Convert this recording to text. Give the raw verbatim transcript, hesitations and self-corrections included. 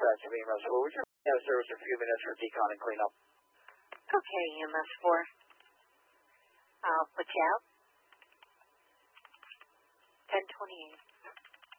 dispatch of E M S four. Would you have service for a few minutes for decon and cleanup? Okay, E M S four. I'll put you out. ten twenty-eight.